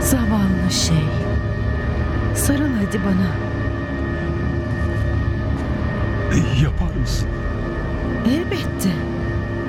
Zavallı şey. Sarıl hadi bana. Yapar mısın? Elbette.